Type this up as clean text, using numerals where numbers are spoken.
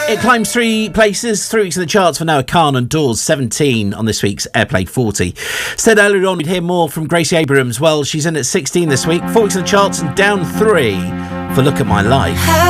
It climbs 3 places, 3 weeks in the charts for Noah Khan and Doors, 17 on this week's Airplay 40. Said earlier on we'd hear more from Gracie Abrams. Well, she's in at 16 this week, 4 weeks in the charts and down 3 for Look at My Life.